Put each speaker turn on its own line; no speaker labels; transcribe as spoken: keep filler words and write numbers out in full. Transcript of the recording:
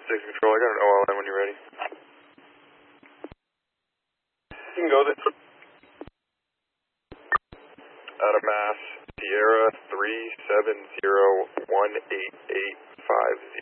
Six Control, I got an O L N when you're ready. You can go there. Out of Mass, Sierra three seven zero one eight eight five